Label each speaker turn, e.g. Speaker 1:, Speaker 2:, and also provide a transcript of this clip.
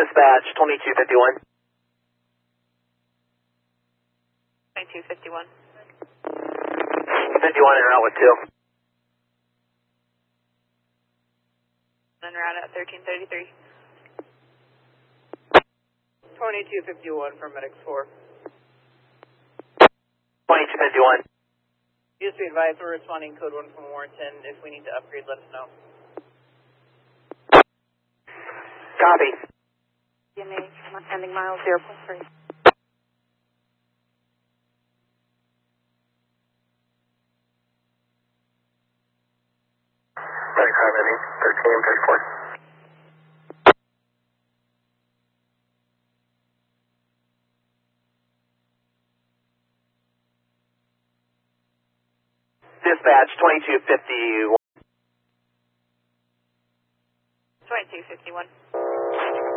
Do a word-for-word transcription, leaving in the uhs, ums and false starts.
Speaker 1: Dispatch, twenty-two fifty-one.
Speaker 2: twenty-two fifty-one.
Speaker 1: fifty-one en route with two.
Speaker 2: En route at thirteen thirty-three.
Speaker 3: twenty-two fifty-one from Medics four.
Speaker 1: twenty-two fifty-one.
Speaker 3: Just be advised, we're responding code one from Warrenton. If we need to upgrade, let us know.
Speaker 1: Copy.
Speaker 2: D M A, ending miles zero point three.
Speaker 1: thirty-five, ending, thirteen thirty-four. Dispatch, twenty-two fifty-one.
Speaker 2: twenty-two fifty-one.